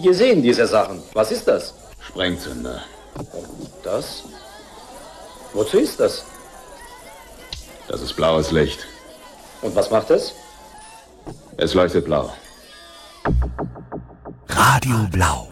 gesehen, diese Sachen. Was ist das? Sprengzünder. Das? Wozu ist das? Das ist blaues Licht. Und was macht es? Es leuchtet blau. Radio Blau.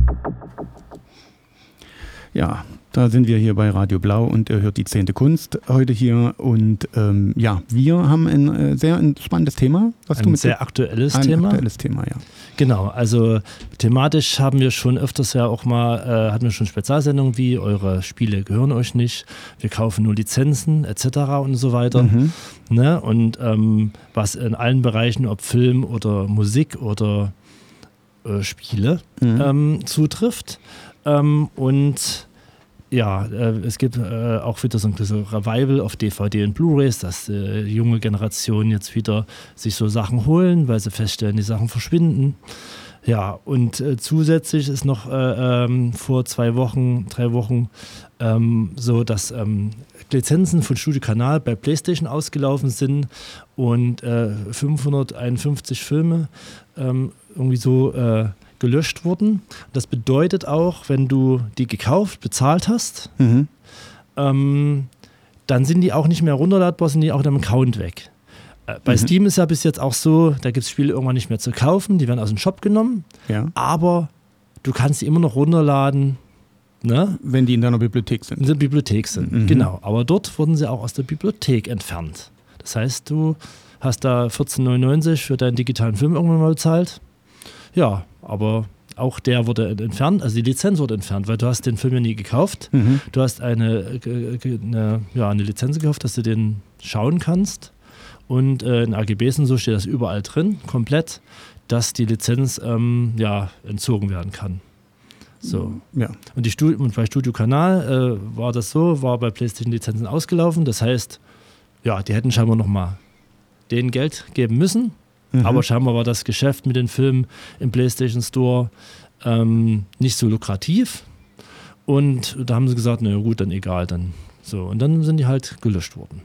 Ja, da sind wir hier bei Radio Blau und ihr hört die 10. Kunst heute hier. Und ja, wir haben ein sehr spannendes Thema. Ein sehr aktuelles Thema. Ein aktuelles Thema, ja. Genau, also thematisch haben wir schon öfters ja auch mal, hatten wir schon Spezialsendungen wie eure Spiele gehören euch nicht, wir kaufen nur Lizenzen etc. und so weiter. Ne? Und was in allen Bereichen, ob Film oder Musik oder Spiele zutrifft. Und ja, es gibt auch wieder so ein Revival auf DVD und Blu-rays, dass die junge Generation jetzt wieder sich so Sachen holen, weil sie feststellen, die Sachen verschwinden. Ja, und zusätzlich ist noch vor 3 Wochen so, dass Lizenzen von Studio Kanal bei PlayStation ausgelaufen sind und 551 Filme irgendwie so gelöscht wurden. Das bedeutet auch, wenn du die gekauft, bezahlt hast, dann sind die auch nicht mehr runterladbar, sind die auch in deinem Account weg. Bei Steam ist ja bis jetzt auch so, da gibt es Spiele irgendwann nicht mehr zu kaufen, die werden aus dem Shop genommen, aber du kannst die immer noch runterladen. Ne? Wenn die in deiner Bibliothek sind. In der Bibliothek sind, genau. Aber dort wurden sie auch aus der Bibliothek entfernt. Das heißt, du hast da 14,99 für deinen digitalen Film irgendwann mal bezahlt. Ja, aber auch der wurde entfernt, also die Lizenz wurde entfernt, weil du hast den Film ja nie gekauft. Du hast eine Lizenz gekauft, dass du den schauen kannst. Und in AGBs und so steht das überall drin, komplett, dass die Lizenz entzogen werden kann. So. Ja. Und bei Studio Kanal war das so, war bei PlayStation Lizenzen ausgelaufen. Das heißt, ja, die hätten scheinbar nochmal denen Geld geben müssen. Aber scheinbar war das Geschäft mit den Filmen im PlayStation Store nicht so lukrativ. Und da haben sie gesagt, na gut, dann egal, dann so. Und dann sind die halt gelöscht worden.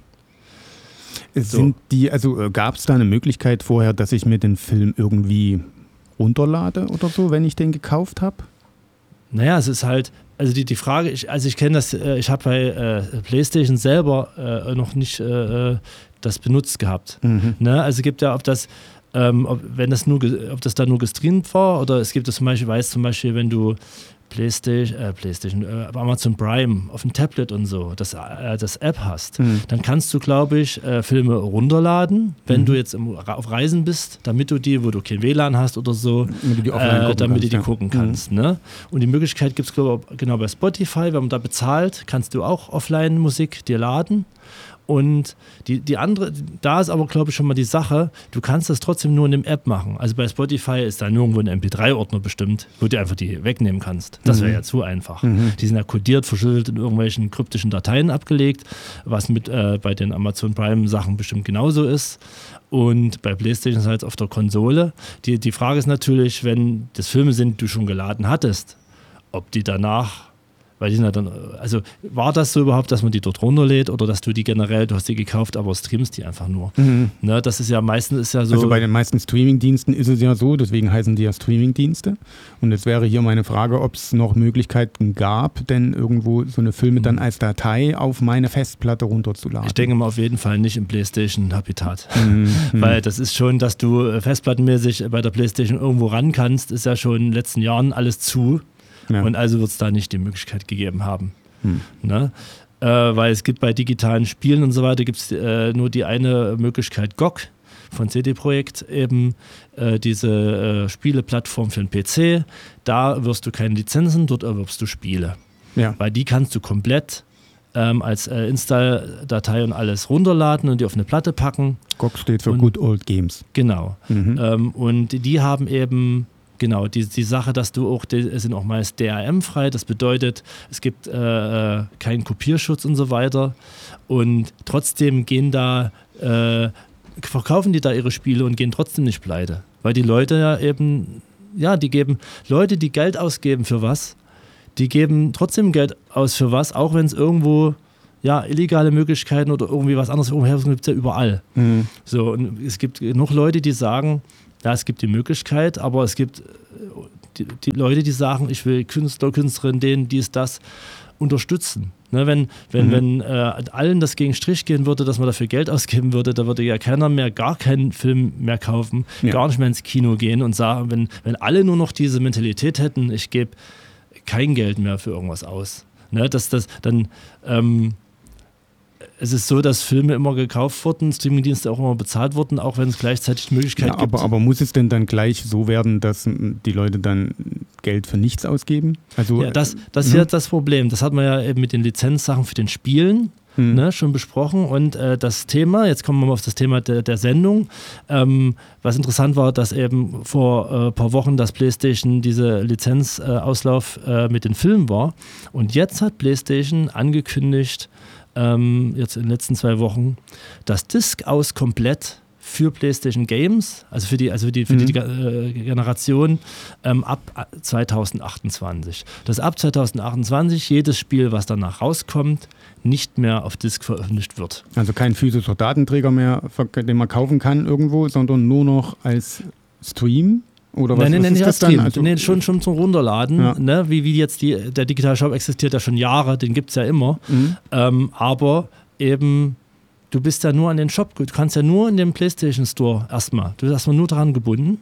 Gab es da eine Möglichkeit vorher, dass ich mir den Film irgendwie runterlade oder so, wenn ich den gekauft habe? Naja, es ist halt, also die Frage, ich kenne das, ich habe bei PlayStation selber noch nicht das benutzt gehabt. Ne? Also gibt ja, ob das da nur gestreamt war oder es gibt es zum Beispiel, wenn du Amazon Prime auf dem Tablet und so, das App hast, dann kannst du, glaube ich, Filme runterladen, wenn du jetzt auf Reisen bist, damit du die, wo du kein WLAN hast oder so, damit du die gucken kannst. Ne? Und die Möglichkeit gibt es, glaube ich, genau bei Spotify, wenn man da bezahlt, kannst du auch Offline-Musik dir laden. Und die andere, da ist aber, glaube ich, schon mal die Sache, du kannst das trotzdem nur in dem App machen. Also bei Spotify ist da nirgendwo ein MP3-Ordner bestimmt, wo du einfach die wegnehmen kannst. Das wäre ja zu einfach. Die sind ja kodiert, verschlüsselt in irgendwelchen kryptischen Dateien abgelegt, was mit bei den Amazon Prime-Sachen bestimmt genauso ist. Und bei PlayStation ist halt auf der Konsole. Die Frage ist natürlich, wenn das Filme sind, die du schon geladen hattest, ob die danach... Weil die sind ja dann, also war das so überhaupt, dass man die dort runterlädt oder dass du die generell, du hast die gekauft, aber streamst die einfach nur? Ne, das ist ja meistens so. Also bei den meisten Streamingdiensten ist es ja so, deswegen heißen die ja Streamingdienste. Und jetzt wäre hier meine Frage, ob es noch Möglichkeiten gab, denn irgendwo so eine Filme dann als Datei auf meine Festplatte runterzuladen. Ich denke mal auf jeden Fall nicht im PlayStation-Habitat. Weil das ist schon, dass du festplattenmäßig bei der PlayStation irgendwo ran kannst, ist ja schon in den letzten Jahren alles zu. Ja. Und also wird es da nicht die Möglichkeit gegeben haben. Ne? Weil es gibt bei digitalen Spielen und so weiter gibt es nur die eine Möglichkeit, GOG von CD Projekt, eben diese Spieleplattform für den PC. Da wirst du keine Lizenzen, dort erwirbst du Spiele. Ja. Weil die kannst du komplett als Install-Datei und alles runterladen und die auf eine Platte packen. GOG steht für Good Old Games. Genau. Und die haben eben genau, die Sache, dass du auch, sind auch meist DRM-frei, das bedeutet, es gibt keinen Kopierschutz und so weiter und trotzdem verkaufen die da ihre Spiele und gehen trotzdem nicht pleite, weil die Leute ja eben, Leute, die Geld ausgeben für was, die geben trotzdem Geld aus für was, auch wenn es irgendwo illegale Möglichkeiten oder irgendwie was anderes gibt es ja überall. So, und es gibt genug Leute, die sagen, ja, es gibt die Möglichkeit, aber es gibt die Leute, die sagen, ich will Künstler, Künstlerin, denen, dies, das, unterstützen. Ne, wenn allen das gegen Strich gehen würde, dass man dafür Geld ausgeben würde, da würde ja keiner mehr gar keinen Film mehr kaufen, gar nicht mehr ins Kino gehen und sagen, wenn alle nur noch diese Mentalität hätten, ich gebe kein Geld mehr für irgendwas aus. Ne, es ist so, dass Filme immer gekauft wurden, Streamingdienste auch immer bezahlt wurden, auch wenn es gleichzeitig die Möglichkeit gibt. Aber muss es denn dann gleich so werden, dass die Leute dann Geld für nichts ausgeben? Also, ja, das ist ja das Problem. Das hat man ja eben mit den Lizenzsachen für den Spielen schon besprochen. Und das Thema, jetzt kommen wir mal auf das Thema der Sendung. Was interessant war, dass eben vor ein paar Wochen das PlayStation diese Lizenzauslauf mit den Filmen war. Und jetzt hat PlayStation angekündigt, jetzt in den letzten 2 Wochen, das Disc-Aus komplett für PlayStation Games, also für die Generation ab 2028. Dass ab 2028 jedes Spiel, was danach rauskommt, nicht mehr auf Disc veröffentlicht wird. Also kein physischer Datenträger mehr, den man kaufen kann irgendwo, sondern nur noch als Stream? Oder was, nein, nicht als Stream. Also, schon zum Runterladen. Ja. Ne? Wie jetzt der Digital Shop existiert ja schon Jahre, den gibt es ja immer. Aber eben, du bist ja nur an den Shop, du kannst ja nur in den PlayStation Store erstmal. Du bist erstmal nur daran gebunden,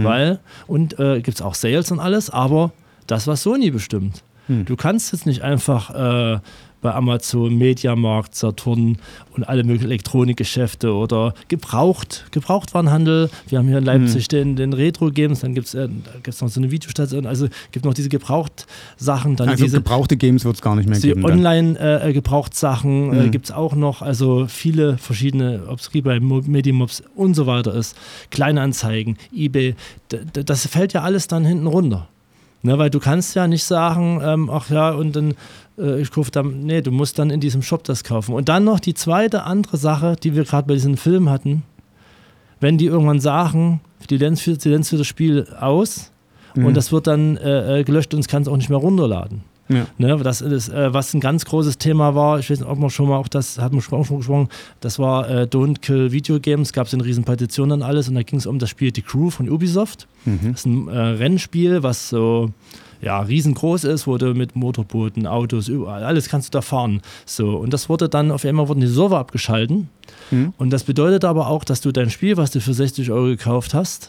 gibt es auch Sales und alles, aber das, was Sony bestimmt. Du kannst jetzt nicht einfach bei Amazon, Mediamarkt, Saturn und alle möglichen Elektronikgeschäfte oder Gebrauchtwarenhandel. Wir haben hier in Leipzig den Retro-Games, dann gibt es noch so eine Videostation, also gibt noch diese Gebrauchtsachen. Dann also gebrauchte Games wird es gar nicht mehr geben. Online-Gebrauchtsachen gibt es auch noch, also viele verschiedene, ob es bei Medimobs und so weiter ist, Kleinanzeigen, eBay, das fällt ja alles dann hinten runter. Ne, weil du kannst ja nicht sagen, ach ja, und dann ich kaufe dann, nee, du musst dann in diesem Shop das kaufen. Und dann noch die zweite andere Sache, die wir gerade bei diesem Film hatten, wenn die irgendwann sagen, die Lizenz für das Spiel aus und das wird dann gelöscht und es kann es auch nicht mehr runterladen. Ja. Ne, das ist, was ein ganz großes Thema war, ich weiß nicht, ob man schon mal auch das, hat man auch schon gesprochen, das war Don't Kill Video Games, gab es eine riesen Petition und alles und da ging es um das Spiel The Crew von Ubisoft. Das ist ein Rennspiel, was so riesengroß ist, wo du mit Motorbooten, Autos, überall, alles kannst du da fahren. So, und das wurde dann, auf einmal wurden die Server abgeschalten und das bedeutet aber auch, dass du dein Spiel, was du für 60 € gekauft hast,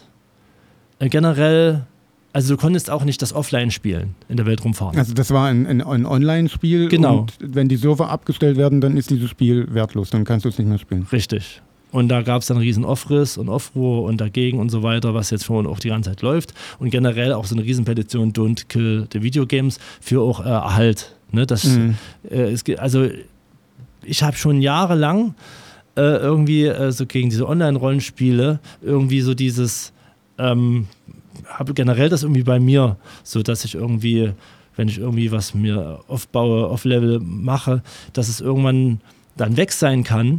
generell. Also du konntest auch nicht das Offline spielen, in der Welt rumfahren. Also das war ein Online-Spiel genau. Und wenn die Server abgestellt werden, dann ist dieses Spiel wertlos, dann kannst du es nicht mehr spielen. Richtig. Und da gab es dann riesen Aufriss und Aufruhr und dagegen und so weiter, was jetzt schon auch die ganze Zeit läuft. Und generell auch so eine Riesenpetition Don't Kill the Video Games für auch Erhalt. Ne? Also ich habe schon jahrelang irgendwie so gegen diese Online-Rollenspiele irgendwie so dieses habe generell das irgendwie bei mir, so dass ich irgendwie, wenn ich irgendwie was mir aufbaue, auf-Level mache, dass es irgendwann dann weg sein kann.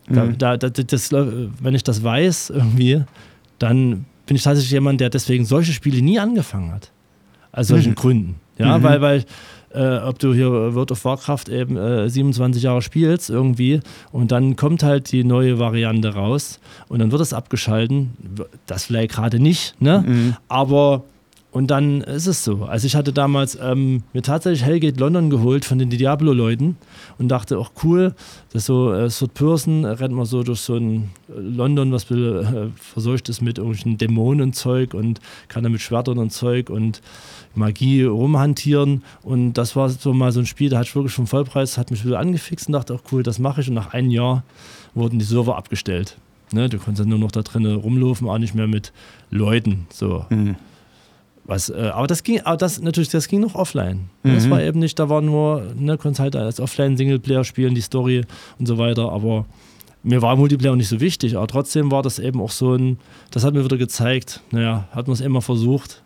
Wenn ich das weiß irgendwie, dann bin ich tatsächlich jemand, der deswegen solche Spiele nie angefangen hat. Aus solchen Gründen. Ja, weil ob du hier World of Warcraft eben 27 Jahre spielst irgendwie und dann kommt halt die neue Variante raus und dann wird es abgeschalten, das vielleicht gerade nicht, ne? Aber und dann ist es so. Also ich hatte damals mir tatsächlich Hellgate London geholt von den Diablo-Leuten und dachte auch cool, das ist so Third Person, rennt man so durch so ein London, was verseucht ist mit irgendwelchen Dämonen und Zeug und kann da mit Schwertern und Zeug und Magie rumhantieren und das war so mal so ein Spiel, da hatte ich wirklich schon Vollpreis, hat mich wieder angefixt und dachte auch cool, das mache ich und nach einem Jahr wurden die Server abgestellt. Ne, du konntest dann nur noch da drinnen rumlaufen, auch nicht mehr mit Leuten, so. Aber das ging noch offline. Das war eben nicht, da war nur, konntest halt als Offline-Singleplayer spielen, die Story und so weiter, aber mir war Multiplayer nicht so wichtig, aber trotzdem war das eben auch so das hat mir wieder gezeigt, hat man es immer versucht.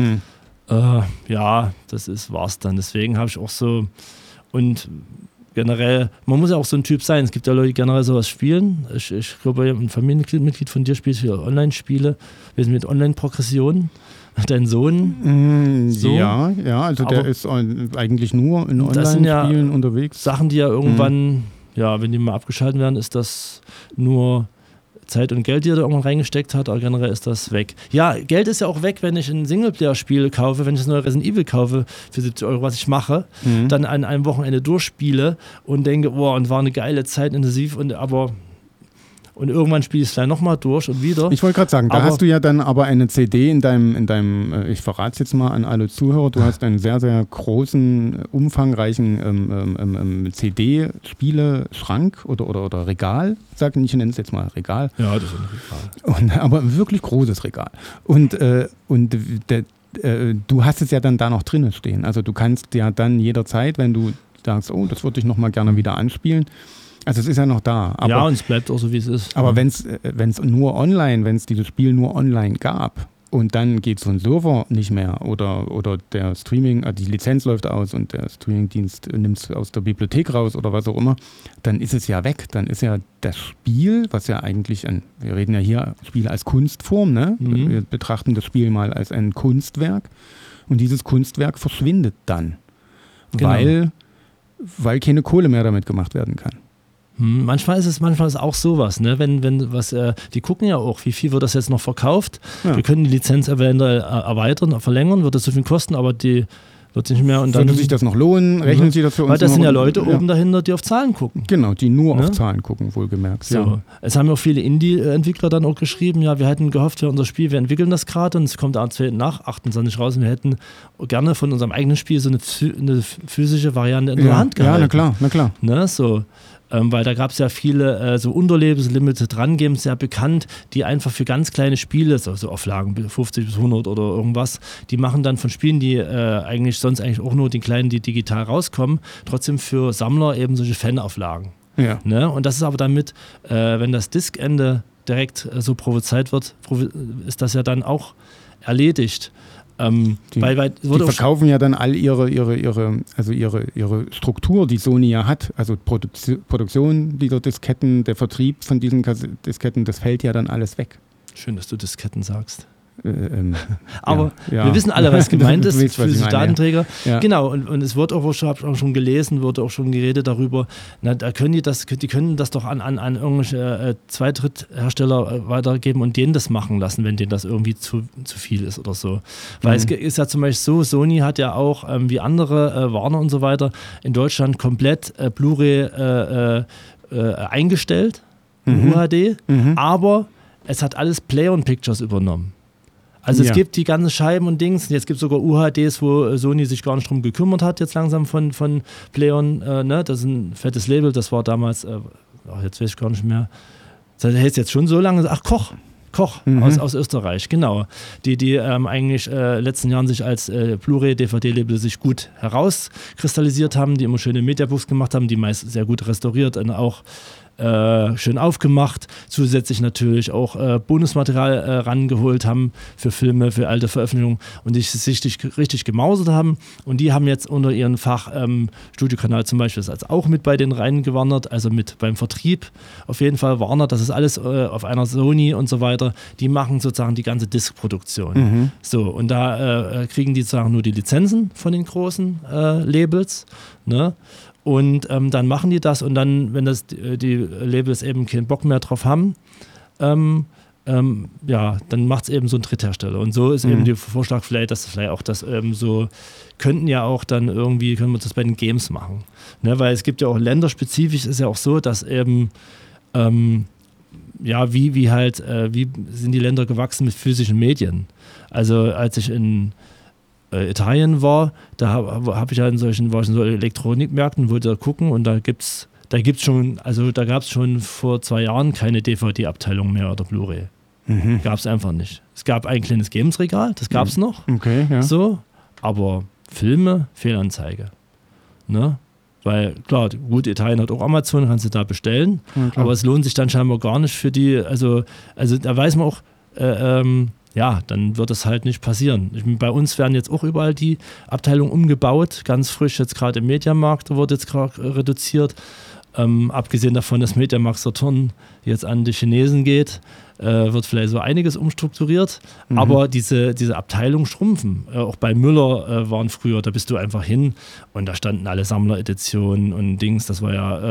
Das war's dann. Deswegen habe ich auch so, und generell, man muss ja auch so ein Typ sein, es gibt ja Leute, die generell sowas spielen. Ich glaube, ein Familienmitglied von dir spielt für Online-Spiele, wir sind mit Online-Progression. Dein Sohn? Ja, also der ist eigentlich nur in Online-Spielen unterwegs. Sachen, die ja irgendwann, wenn die mal abgeschaltet werden, ist das nur Zeit und Geld, die er da irgendwann reingesteckt hat, aber generell ist das weg. Ja, Geld ist ja auch weg, wenn ich ein Singleplayer-Spiel kaufe, wenn ich das neue Resident Evil kaufe für 70 €, was ich mache, dann an einem Wochenende durchspiele und denke, boah, und war eine geile Zeit, intensiv, und irgendwann spiele ich es vielleicht nochmal durch und wieder. Ich wollte gerade sagen, da hast du ja dann aber eine CD in deinem ich verrate es jetzt mal an alle Zuhörer, du hast einen sehr, sehr großen, umfangreichen CD-Spiele-Schrank oder Regal, ich nenne es jetzt mal Regal. Ja, das ist ein Regal. Aber wirklich großes Regal. Und du hast es ja dann da noch drinnen stehen. Also du kannst ja dann jederzeit, wenn du sagst, oh, das würde ich nochmal gerne wieder anspielen. Also es ist ja noch da. Aber, ja, und es bleibt auch so, wie es ist. Aber wenn es dieses Spiel nur online gab und dann geht so ein Server nicht mehr oder der Streaming, die Lizenz läuft aus und der Streamingdienst nimmt es aus der Bibliothek raus oder was auch immer, dann ist es ja weg. Dann ist ja das Spiel, was ja eigentlich wir reden ja hier Spiel als Kunstform, ne? Wir betrachten das Spiel mal als ein Kunstwerk und dieses Kunstwerk verschwindet dann, weil keine Kohle mehr damit gemacht werden kann. Manchmal ist es auch sowas, ne? Die gucken ja auch, wie viel wird das jetzt noch verkauft. Ja. Wir können die Lizenz eventuell erweitern, verlängern, wird das so viel kosten, aber die wird nicht mehr. Und dann, würde sich das noch lohnen? Rechnen Sie das für uns? Weil das sind ja Leute oben dahinter, die auf Zahlen gucken. Genau, die nur auf Zahlen gucken, wohlgemerkt. So. Ja. Es haben ja auch viele Indie-Entwickler dann auch geschrieben, ja, wir hätten gehofft für unser Spiel, wir entwickeln das gerade und es kommt nach 28 raus und wir hätten gerne von unserem eigenen Spiel so eine physische Variante in der Hand gehalten. Ja, na klar. Ne, so. Weil da gab es ja viele so Unterlabels, Limited Run Games, sehr bekannt, die einfach für ganz kleine Spiele, so Auflagen 50 bis 100 oder irgendwas, die machen dann von Spielen, die sonst auch nur den kleinen, die digital rauskommen, trotzdem für Sammler eben solche Fanauflagen. Ja. Ne? Und das ist aber damit, wenn das Diskende direkt so prophezeit wird, ist das ja dann auch erledigt. Die verkaufen ja dann all ihre Struktur, die Sony ja hat, also Produktion dieser Disketten, der Vertrieb von diesen Disketten, das fällt ja dann alles weg. Schön, dass du Disketten sagst. Aber wir wissen alle, was gemeint ist, physische Datenträger. Ja. Genau, und es wird auch schon gelesen, wurde auch schon geredet darüber, da können die können das doch an irgendwelche Zweitdritthersteller weitergeben und denen das machen lassen, wenn denen das irgendwie zu viel ist oder so. Weil es ist ja zum Beispiel so, Sony hat ja auch, wie andere Warner und so weiter, in Deutschland komplett Blu-ray eingestellt, UHD, aber es hat alles Play-on-Pictures übernommen. Also es gibt die ganzen Scheiben und Dings, jetzt gibt es sogar UHDs, wo Sony sich gar nicht drum gekümmert hat, jetzt langsam von Play-on, ne? Das ist ein fettes Label, das war damals, jetzt weiß ich gar nicht mehr, das heißt jetzt schon so lange, Koch aus Österreich, genau, die eigentlich letzten Jahren sich als Blu-ray, DVD-Label sich gut herauskristallisiert haben, die immer schöne Mediabooks gemacht haben, die meist sehr gut restauriert und auch schön aufgemacht, zusätzlich natürlich auch Bonusmaterial rangeholt haben für Filme, für alte Veröffentlichungen und die sich richtig gemausert haben und die haben jetzt unter ihren Studiokanal zum Beispiel das als auch mit bei denen reingewandert, also mit beim Vertrieb auf jeden Fall Warner, das ist alles auf einer Sony und so weiter, die machen sozusagen die ganze Diskproduktion. So, und da kriegen die sozusagen nur die Lizenzen von den großen Labels, ne? Und dann machen die das und dann, wenn die Labels eben keinen Bock mehr drauf haben, dann macht es eben so ein Dritthersteller. Und so ist eben der Vorschlag vielleicht, dass vielleicht auch das so, können wir das bei den Games machen. Ne? Weil es gibt ja auch länderspezifisch, ist ja auch so, dass eben, wie sind die Länder gewachsen mit physischen Medien? Also als ich in Italien war, da habe ich ja in solchen Elektronikmärkten, wollte da gucken und da gab es schon vor 2 Jahren keine DVD-Abteilung mehr oder Blu-ray. Gab es einfach nicht. Es gab ein kleines Games-Regal, das gab es noch. Okay, ja. So, aber Filme, Fehlanzeige. Ne? Weil, klar, gut, Italien hat auch Amazon, kannst du da bestellen, aber es lohnt sich dann scheinbar gar nicht für die, also da weiß man auch, dann wird es halt nicht passieren. Bei uns werden jetzt auch überall die Abteilungen umgebaut, ganz frisch jetzt gerade im Mediamarkt, wurde jetzt gerade reduziert. Abgesehen davon, dass Mediamarkt Saturn jetzt an die Chinesen geht, wird vielleicht so einiges umstrukturiert. Aber diese Abteilungen schrumpfen. Auch bei Müller waren früher, da bist du einfach hin und da standen alle Sammlereditionen und Dings. Das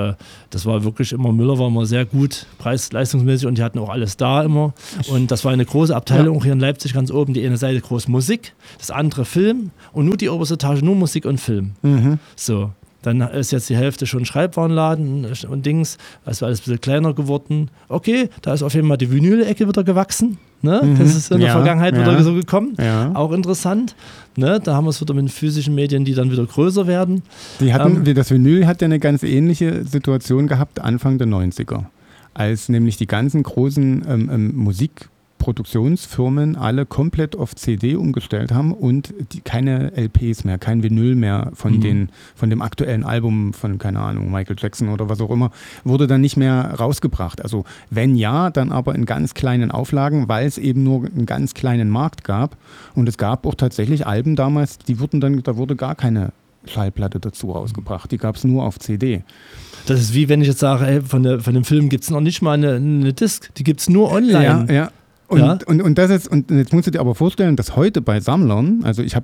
war wirklich immer, Müller war immer sehr gut, preis-leistungsmäßig, und die hatten auch alles da immer. Und das war eine große Abteilung, auch hier in Leipzig ganz oben. Die eine Seite groß Musik, das andere Film und nur die oberste Etage nur Musik und Film. So. Dann ist jetzt die Hälfte schon Schreibwarenladen und Dings, das war alles ein bisschen kleiner geworden. Okay, da ist auf jeden Fall die Vinyl-Ecke wieder gewachsen. Ne? Das ist in der Vergangenheit wieder so gekommen. Ja. Auch interessant. Ne? Da haben wir es wieder mit den physischen Medien, die dann wieder größer werden. Das Vinyl hat ja eine ganz ähnliche Situation gehabt Anfang der 90er, als nämlich die ganzen großen Musikproduktionsfirmen alle komplett auf CD umgestellt haben und keine LPs mehr, kein Vinyl mehr von dem aktuellen Album von, keine Ahnung, Michael Jackson oder was auch immer, wurde dann nicht mehr rausgebracht. Also wenn ja, dann aber in ganz kleinen Auflagen, weil es eben nur einen ganz kleinen Markt gab. Und es gab auch tatsächlich Alben damals, da wurde gar keine Schallplatte dazu rausgebracht. Die gab es nur auf CD. Das ist wie wenn ich jetzt sage, ey, von dem Film gibt es noch nicht mal eine Disc, die gibt es nur online. Ja. Und jetzt musst du dir aber vorstellen, dass heute bei Sammlern, also ich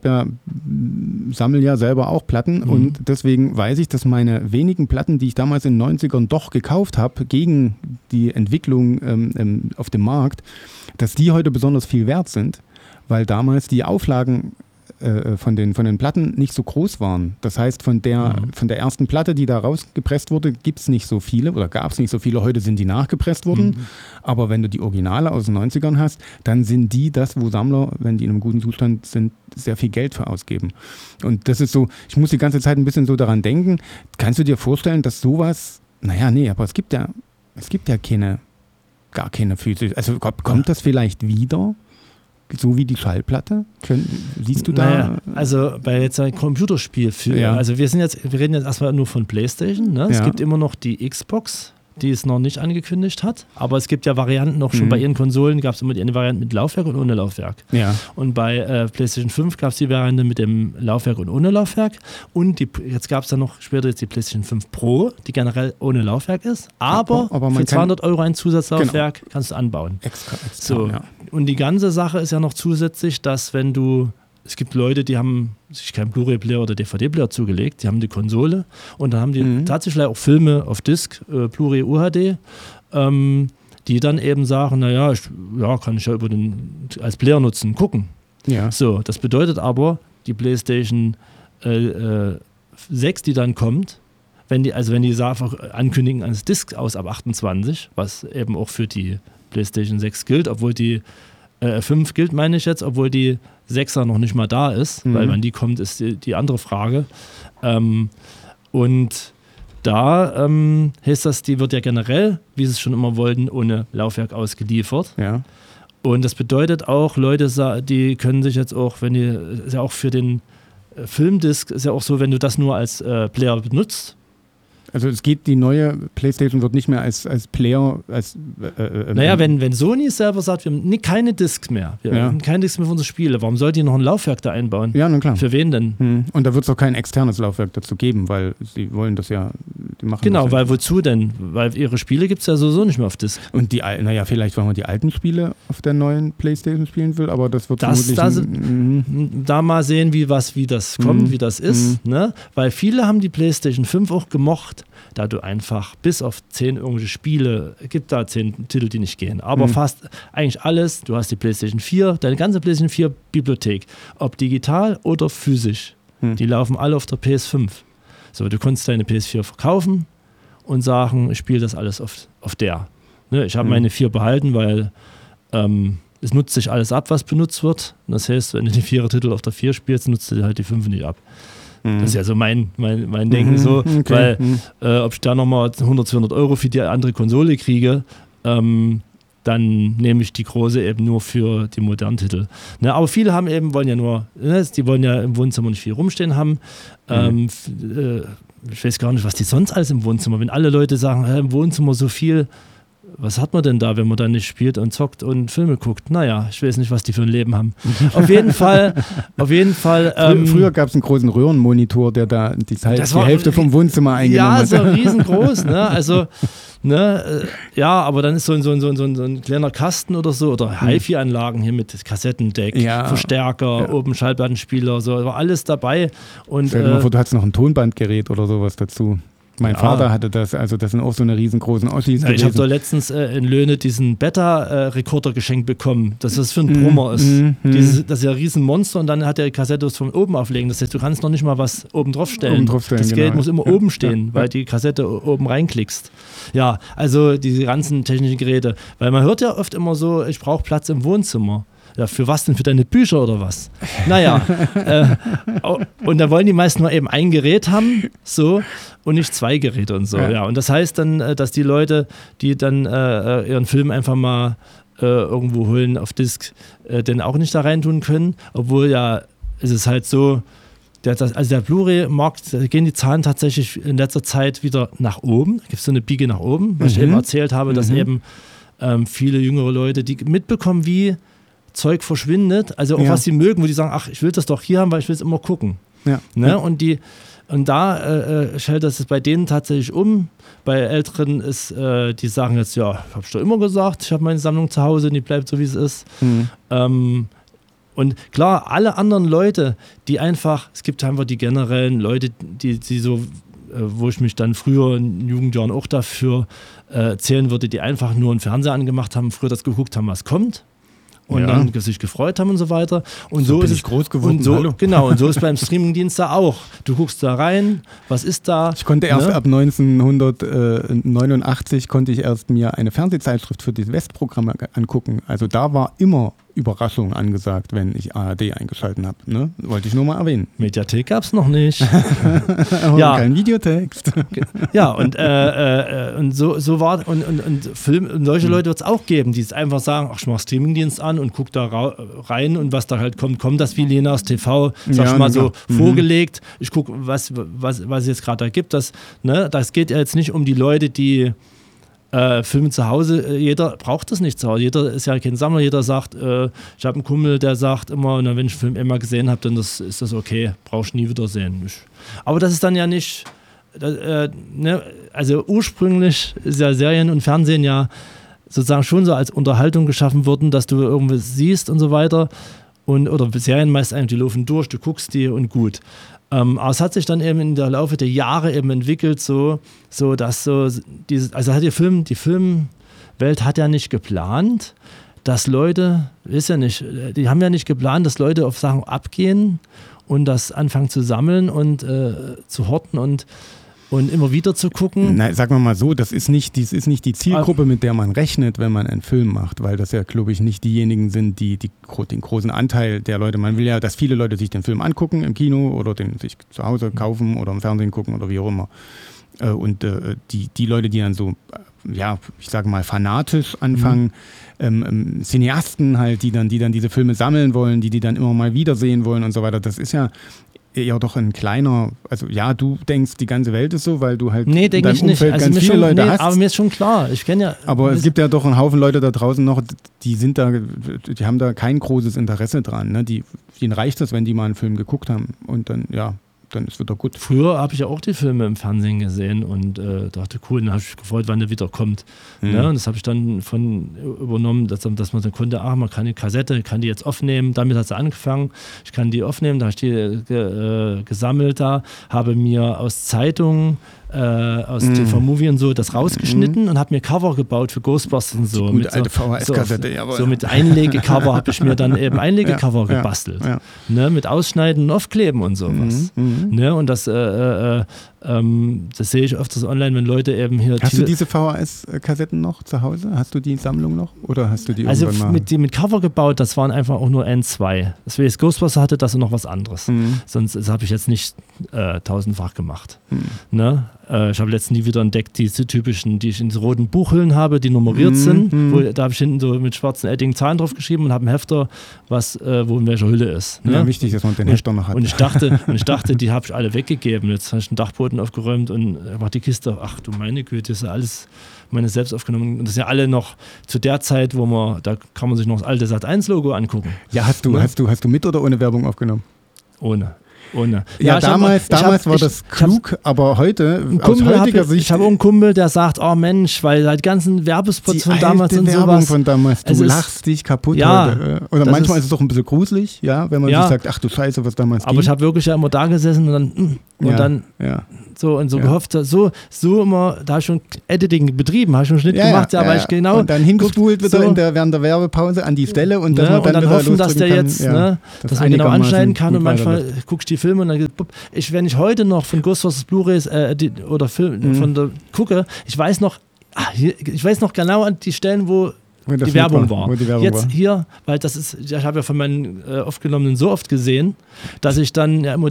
sammle ja selber auch Platten und deswegen weiß ich, dass meine wenigen Platten, die ich damals in den 90ern doch gekauft habe, gegen die Entwicklung auf dem Markt, dass die heute besonders viel wert sind, weil damals die Auflagen von den Platten nicht so groß waren. Das heißt, von der ersten Platte, die da rausgepresst wurde, gibt es nicht so viele oder gab es nicht so viele. Heute sind die nachgepresst worden. Aber wenn du die Originale aus den 90ern hast, dann sind die das, wo Sammler, wenn die in einem guten Zustand sind, sehr viel Geld für ausgeben. Und das ist so, ich muss die ganze Zeit ein bisschen so daran denken, kannst du dir vorstellen, dass sowas, aber es gibt ja gar keine physische, also kommt das vielleicht wieder? So wie die Schallplatte? Siehst du da? Naja, also bei jetzt ein Computerspiel also wir reden jetzt erstmal nur von PlayStation. Ne? Es gibt immer noch die Xbox, die es noch nicht angekündigt hat, aber es gibt ja Varianten noch schon bei ihren Konsolen, gab es immer eine Variante mit Laufwerk und ohne Laufwerk. Ja. Und bei PlayStation 5 gab es die Variante mit dem Laufwerk und ohne Laufwerk und jetzt gab es dann noch später jetzt die PlayStation 5 Pro, die generell ohne Laufwerk ist, aber für 200 € ein Zusatzlaufwerk kannst du anbauen. Extra, so. Ja. Und die ganze Sache ist ja noch zusätzlich, dass es gibt Leute, die haben sich keinen Blu-ray-Player oder DVD-Player zugelegt, die haben die Konsole und dann haben die tatsächlich auch Filme auf Disc, Blu-ray, UHD, die dann eben sagen, kann ich ja als Player nutzen, gucken. Ja. So, das bedeutet aber, die PlayStation 6, die dann kommt, wenn die einfach ankündigen als Disc aus ab 28, was eben auch für die PlayStation 6 gilt, obwohl die 5 gilt, meine ich jetzt, obwohl die 6er noch nicht mal da ist, weil wann die kommt, ist die andere Frage. Und da heißt das, die wird ja generell, wie sie es schon immer wollten, ohne Laufwerk ausgeliefert. Ja. Und das bedeutet auch, Leute, die können sich jetzt auch, ist ja auch für den Filmdisc, ist ja auch so, wenn du das nur als Player benutzt. Also die neue PlayStation wird nicht mehr als Player, wenn Sony selber sagt, wir haben keine Discs mehr, wir haben keine Discs mehr für unsere Spiele, warum sollt ihr noch ein Laufwerk da einbauen? Ja, nun klar. Für wen denn? Und da wird es auch kein externes Laufwerk dazu geben, weil sie wollen das ja, die machen genau, das weil wozu denn? Weil ihre Spiele gibt es ja sowieso nicht mehr auf Disc. Und vielleicht, weil man die alten Spiele auf der neuen PlayStation spielen will, aber das wird vermutlich... Da mal sehen, wie das kommt, wie das ist, ne? Weil viele haben die PlayStation 5 auch gemocht, da du einfach bis auf 10 irgendwelche Spiele, gibt da 10 Titel, die nicht gehen, aber fast eigentlich alles, du hast die PlayStation 4, deine ganze PlayStation 4 Bibliothek, ob digital oder physisch, die laufen alle auf der PS5. So, du konntest deine PS4 verkaufen und sagen, ich spiele das alles auf der. Ne, ich habe meine 4 behalten, weil es nutzt sich alles ab, was benutzt wird. Das heißt, wenn du die 4er-Titel auf der 4 spielst, nutzt du halt die 5 nicht ab. Das ist ja so mein Denken so, okay. Weil ob ich da nochmal 100, 200 € für die andere Konsole kriege, dann nehme ich die große eben nur für die modernen Titel. Ne, aber viele wollen ja im Wohnzimmer nicht viel rumstehen haben. Ich weiß gar nicht, was die sonst alles im Wohnzimmer, wenn alle Leute sagen, im Wohnzimmer so viel, was hat man denn da, wenn man dann nicht spielt und zockt und Filme guckt? Naja, ich weiß nicht, was die für ein Leben haben. Auf jeden Fall. Früher gab es einen großen Röhrenmonitor, der da die Hälfte vom Wohnzimmer eingenommen hat. Ja, so riesengroß, ne? Also, aber dann ist so ein kleiner Kasten oder so, oder HiFi-Anlagen hier mit Kassettendeck, Verstärker, oben Schallplattenspieler, so, war alles dabei. Und, stell dir mal vor, du hattest noch ein Tonbandgerät oder sowas dazu. Mein Vater hatte das, also das sind auch so eine riesengroßen Ossis gewesen. Ich habe da letztens in Löhne diesen Beta-Rekorder geschenkt bekommen, dass das für ein Brummer ist. Das ist ja ein Riesenmonster und dann hat der Kassette von oben auflegen. Das heißt, du kannst noch nicht mal was oben drauf stellen. Das Gerät muss immer oben stehen, weil die Kassette oben reinklickst. Ja, also diese ganzen technischen Geräte. Weil man hört ja oft immer so, ich brauche Platz im Wohnzimmer. Ja, für was denn? Für deine Bücher oder was? Naja, und da wollen die meisten nur eben ein Gerät haben, so, und nicht 2 Geräte und so. Ja, und das heißt dann, dass die Leute, die dann ihren Film einfach mal irgendwo holen auf Disc, den auch nicht da reintun können, obwohl ist es halt so, der Blu-ray-Markt, da gehen die Zahlen tatsächlich in letzter Zeit wieder nach oben. Da gibt es so eine Biege nach oben, was ich eben erzählt habe, dass eben viele jüngere Leute, die mitbekommen, wie Zeug verschwindet, also auch was sie mögen, wo die sagen, ach, ich will das doch hier haben, weil ich will es immer gucken. Ja. Ne? Und da stellt das bei denen tatsächlich um. Bei Älteren ist, die sagen jetzt, ja, hab ich doch immer gesagt, ich habe meine Sammlung zu Hause und die bleibt so, wie es ist. Und klar, alle anderen Leute, die einfach, es gibt einfach die generellen Leute, die so, wo ich mich dann früher in Jugendjahren auch dafür zählen würde, die einfach nur einen Fernseher angemacht haben, früher das geguckt haben, was kommt. Und dann sich gefreut haben und so weiter. Und so ist es groß geworden. Und so, genau, und so ist beim Streamingdienst da auch. Du guckst da rein, was ist da? Ich konnte erst ab 1989 konnte ich erst mir eine Fernsehzeitschrift für die Westprogramme angucken. Also da war immer Überraschung angesagt, wenn ich ARD eingeschalten habe. Ne? Wollte ich nur mal erwähnen. Mediathek gab es noch nicht. Kein Videotext. Ja, und so war und Film, und solche Leute wird es auch geben, die es einfach sagen, ach, ich mache Streamingdienst an und guck da rein und was da halt kommt das wie Lena aus TV, sag ich mal so, vorgelegt. Ich gucke, was es jetzt gerade da gibt. Das geht ja jetzt nicht um die Leute, die Filme zu Hause, jeder braucht das nicht zu Hause. Jeder ist ja kein Sammler, jeder sagt, ich habe einen Kumpel, der sagt immer, wenn ich einen Film immer gesehen habe, dann ist das okay, brauchst du nie wieder sehen. Aber das ist dann ja nicht, also ursprünglich ist ja Serien und Fernsehen ja sozusagen schon so als Unterhaltung geschaffen worden, dass du irgendwas siehst und so weiter. Oder Serien meist eigentlich, die laufen durch, du guckst die und gut. Aber es hat sich dann eben in der Laufe der Jahre eben entwickelt, so dass also hat die Filmwelt hat ja nicht geplant, dass Leute, die haben ja nicht geplant, dass Leute auf Sachen abgehen und das anfangen zu sammeln und zu horten und immer wieder zu gucken. Nein, sagen wir mal so, das ist nicht die Zielgruppe, mit der man rechnet, wenn man einen Film macht, weil das ja, glaube ich, nicht diejenigen sind, die den großen Anteil der Leute, man will ja, dass viele Leute sich den Film angucken im Kino oder den sich zu Hause kaufen oder im Fernsehen gucken oder wie auch immer. Und die Leute, die dann so, ich sage mal, fanatisch anfangen, Cineasten halt, die dann diese Filme sammeln wollen, die dann immer mal wiedersehen wollen und so weiter, das ist ja doch ein kleiner, also ja, du denkst, die ganze Welt ist so, weil du halt in deinem Umfeld ganz viele Leute hast. Aber mir ist schon klar, ich kenne ja... Aber es gibt ja doch einen Haufen Leute da draußen noch, die haben da kein großes Interesse dran. Ne? Denen reicht es, wenn die mal einen Film geguckt haben und dann ist wieder gut. Früher habe ich ja auch die Filme im Fernsehen gesehen und dachte, cool, dann habe ich mich gefreut, wann der wieder kommt. Ne? Und das habe ich dann übernommen, dass man dann konnte, man kann die Kassette, kann die jetzt aufnehmen, damit hat es angefangen, ich kann die aufnehmen, da habe ich die gesammelt da, habe mir aus Zeitungen, aus TV-Movie und so, das rausgeschnitten und habe mir Cover gebaut für Ghostbusters und so. Die gute alte VHS-Kassette, jawohl. So mit Einlegecover habe ich mir dann eben Einlegecover gebastelt. Ja. Ne, mit Ausschneiden und Aufkleben und sowas. Ne, und das sehe ich öfters online, wenn Leute eben hier... Hast du diese VHS-Kassetten noch zu Hause? Hast du die Sammlung noch? Oder hast du die irgendwann mal... Also mit Cover gebaut, das waren einfach auch nur N2. Deswegen Ghostbusters hatte das und noch was anderes. Sonst habe ich jetzt nicht tausendfach gemacht. Ne? Ich habe letztens nie wieder entdeckt, diese typischen, die ich in so roten Buchhüllen habe, die nummeriert sind. Da habe ich hinten so mit schwarzen Edding Zahlen drauf geschrieben und habe einen Hefter, wo in welcher Hülle ist. Ne? Ja, wichtig, dass man den Hefter noch hat. Und ich dachte, die habe ich alle weggegeben. Jetzt habe ich einen Dachboden Boden aufgeräumt und war die Kiste, ach du meine Güte, das ist ja alles meine selbst aufgenommen. Und das sind ja alle noch zu der Zeit, da kann man sich noch das alte Sat.1-Logo angucken. Ja, hast du mit oder ohne Werbung aufgenommen? Ohne. Ja, damals war das klug, aber heute, aus heutiger Sicht... Ich habe auch einen Kumpel, der sagt, oh Mensch, weil halt ganzen Werbespots von damals und Werbung sowas. Von damals, du lachst dich kaputt heute. Oder manchmal ist es doch ein bisschen gruselig, ja, wenn man sich sagt, ach du Scheiße, was damals ging. Aber ich habe wirklich ja immer da gesessen und dann gehofft, so immer, da habe ich schon Editing betrieben, habe ich schon Schnitt gemacht, weil ich genau... Und dann hingespult wieder während der Werbepause an die Stelle und dass man dann hoffen, dass der jetzt, dass man genau anschneiden kann und manchmal guckst du die Filme und dann wenn ich heute noch von Ghostbusters Blu-rays oder Film von der gucke, ich weiß noch genau an die Stellen, wo die Werbung war. Hier, weil ich habe ja von meinen Aufgenommenen so oft gesehen, dass ich dann ja immer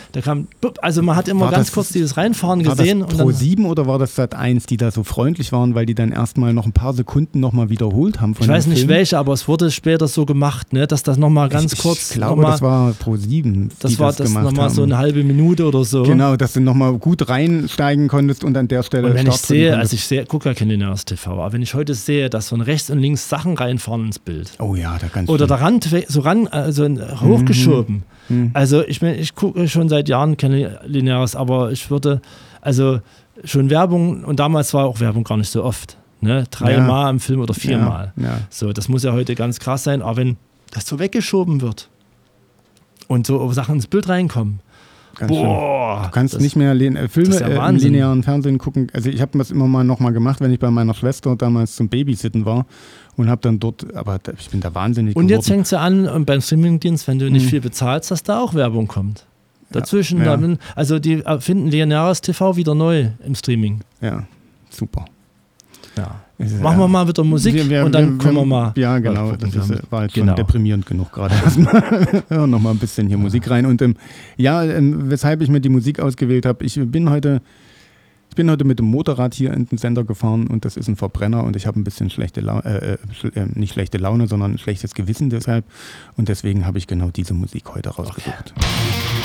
man hat immer ganz kurz dieses Reinfahren gesehen. War das Pro7 oder war das Sat.1, die da so freundlich waren, weil die dann erstmal noch ein paar Sekunden nochmal wiederholt haben? Ich weiß nicht welche, aber es wurde später so gemacht, ne, dass das nochmal ganz kurz... Ich glaube, das war Pro7, das nochmal so eine halbe Minute oder so. Genau, dass du nochmal gut reinsteigen konntest und an der Stelle... Und wenn ich gucke ja kein lineares TV, aber wenn ich heute sehe, dass so ein rechts und links Sachen reinfahren ins Bild. Oh ja, da kannst oder der Rand hochgeschoben. Also ich gucke schon seit Jahren keine Lineares, aber ich würde, also schon Werbung, und damals war auch Werbung gar nicht so oft. Ne? 3-mal im Film oder 4-mal. Ja. So, das muss ja heute ganz krass sein, aber wenn das so weggeschoben wird und so Sachen ins Bild reinkommen, du kannst nicht mehr Filme im linearen Fernsehen gucken. Also ich habe das immer mal nochmal gemacht, wenn ich bei meiner Schwester damals zum Babysitten war und habe dann dort, aber ich bin da wahnsinnig geworden. Und jetzt fängt es ja an, und beim Streamingdienst, wenn du nicht viel bezahlst, dass da auch Werbung kommt. Dazwischen, also die erfinden lineares TV wieder neu im Streaming. Ja, super. Ja. Machen wir mal wieder Musik und dann kommen wir mal. Ja, genau. Das war jetzt schon deprimierend genug gerade. Hören noch mal ein bisschen hier Musik rein. Und weshalb ich mir die Musik ausgewählt habe, ich bin heute mit dem Motorrad hier in den Sender gefahren und das ist ein Verbrenner und ich habe ein bisschen nicht schlechte Laune, sondern ein schlechtes Gewissen deshalb. Und deswegen habe ich genau diese Musik heute rausgesucht. Okay.